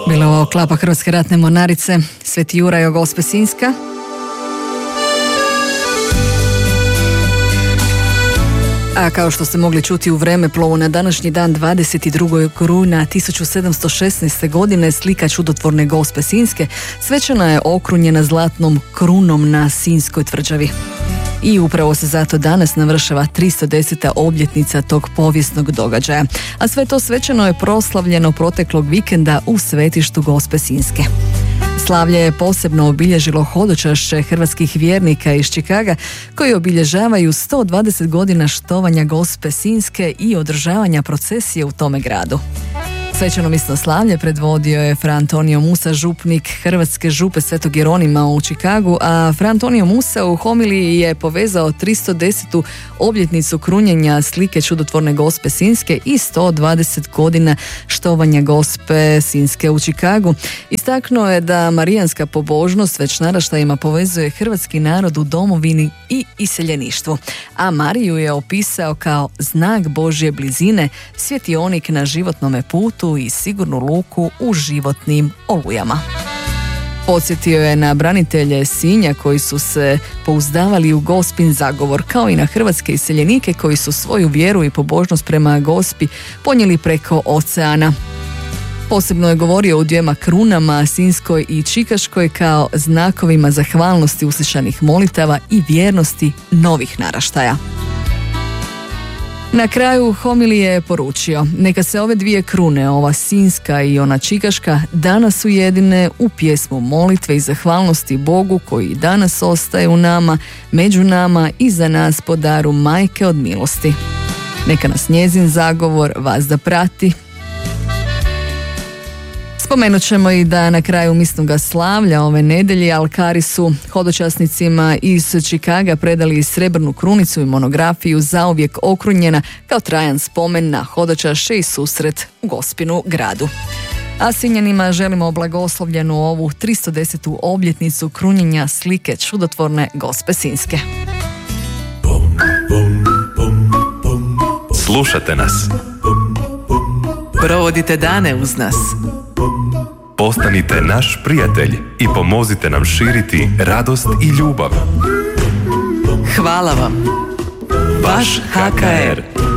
Bilo ovo klapa Hrvatske ratne mornarice, Sveti Juraj Gospe Sinjska. A kao što ste mogli čuti u vremeplovu, na današnji dan 22. rujna 1716. godine slika čudotvorne Gospe Sinjske svečana je okrunjena zlatnom krunom na Sinjskoj tvrđavi. I upravo se zato danas navršava 310. obljetnica tog povijesnog događaja. A sve to svečano je proslavljeno proteklog vikenda u svetištu Gospe Sinjske. Slavlje je posebno obilježilo hodočašće hrvatskih vjernika iz Čikaga koji obilježavaju 120 godina štovanja Gospe Sinjske i održavanja procesije u tome gradu. Svečanomsno slavlje predvodio je Fra Antonio Musa, župnik Hrvatske župe Svetog Jeronima u Čikagu, a Fra Antonio Musa u homiliji je povezao 310. obljetnicu krunjenja slike čudotvorne Gospe Sinjske i 120 godina štovanja Gospe Sinjske u Čikagu. Istaknuo je da marijanska pobožnost već naraštajima povezuje hrvatski narod u domovini i iseljeništvu, a Mariju je opisao kao znak Božje blizine, svjetionik na životnome putu i sigurnu luku u životnim olujama. Podsjetio je na branitelje Sinja koji su se pouzdavali u Gospin zagovor, kao i na hrvatske iseljenike koji su svoju vjeru i pobožnost prema Gospi ponijeli preko oceana. Posebno je govorio o dvijema krunama, Sinjskoj i Čikaškoj, kao znakovima zahvalnosti uslišanih molitava i vjernosti novih naraštaja. Na kraju homilije je poručio: neka se ove dvije krune, ova Sinjska i ona Čikaška, danas ujedine u pjesmu molitve i zahvalnosti Bogu koji danas ostaje u nama, među nama i za nas po daru Majke od milosti. Neka nas njezin zagovor vazda prati. Spomenut ćemo i da na kraju misnoga slavlja ove nedjelje alkari su hodočasnicima iz Čikaga predali srebrnu krunicu i monografiju zauvijek okrunjena kao trajan spomen na hodočašće i susret u Gospinu gradu. A Sinjanima želimo blagoslovljenu ovu 310. obljetnicu krunjenja slike čudotvorne Gospe Sinjske. Slušate nas. Provodite dane uz nas. Postanite naš prijatelj i pomozite nam širiti radost i ljubav. Hvala vam. Vaš HKR.